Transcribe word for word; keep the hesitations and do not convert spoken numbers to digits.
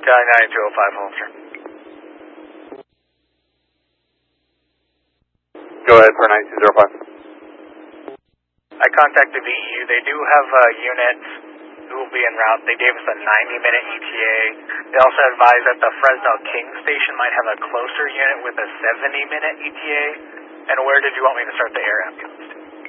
nine nine two oh five, Holster. Go ahead for nine two zero five. I contacted the E U. They do have uh, units who will be en route. They gave us a ninety minute E T A. They also advised that the Fresno King station might have a closer unit with a seventy minute E T A. And where did you want me to start the air ambulance?